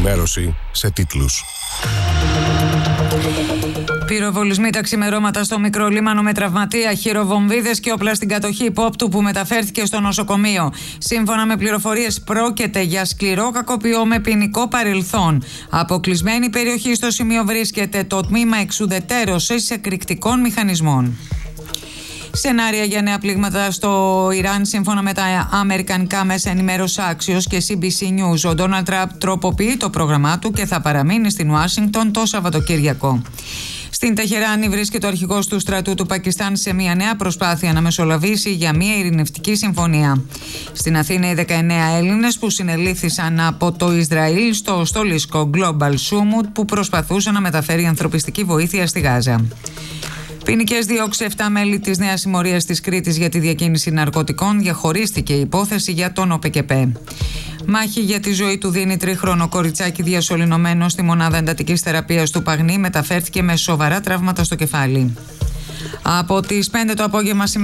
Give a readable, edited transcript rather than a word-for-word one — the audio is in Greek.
Ενημέρωση σε τίτλους. Πυροβολισμοί τα ξημερώματα στο Μικρό Λίμανο με τραυματία, χειροβομβίδες και όπλα στην κατοχή υπόπτου που μεταφέρθηκε στο νοσοκομείο. Σύμφωνα με πληροφορίες, πρόκειται για σκληρό κακοποιό με ποινικό παρελθόν. Αποκλεισμένη περιοχή στο σημείο βρίσκεται το τμήμα εξουδετερώσης εκρηκτικών μηχανισμών. Σενάρια για νέα πλήγματα στο Ιράν σύμφωνα με τα αμερικανικά μέσα ενημέρωσης Axios και CBC News. Ο Ντόναλντ Τραμπ τροποποιεί το πρόγραμμά του και θα παραμείνει στην Ουάσιγκτον το Σαββατοκύριακο. Στην Τεχεράνη βρίσκεται ο αρχηγός του στρατού του Πακιστάν σε μια νέα προσπάθεια να μεσολαβήσει για μια ειρηνευτική συμφωνία. Στην Αθήνα οι 19 Έλληνες που συνελήφθησαν από το Ισραήλ στο στολίσκο Global Summit που προσπαθούσε να μεταφέρει ανθρωπιστική βοήθεια στη Γάζα. Ποινικές διώξεις 7 μέλη της Νέας Συμμορίας της Κρήτης για τη διακίνηση ναρκωτικών, διαχωρίστηκε η υπόθεση για τον ΟΠΕΚΕΠΕ. Μάχη για τη ζωή του δίνει τρίχρονο κοριτσάκι διασωληνωμένο στη μονάδα εντατικής θεραπείας του Παγνή, μεταφέρθηκε με σοβαρά τραύματα στο κεφάλι. Από τις 5 το απόγευμα